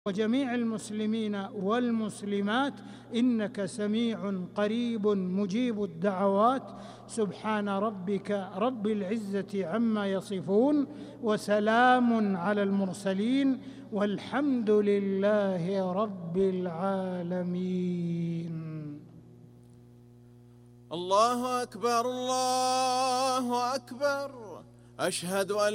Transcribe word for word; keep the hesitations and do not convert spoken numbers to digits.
وجميع المسلمين والمسلمات، إنك سميع قريب مجيب الدعوات. سبحان ربك رب العزة عما يصفون، وسلام على المرسلين، والحمد لله رب العالمين. الله أكبر، الله أكبر. أشهد أن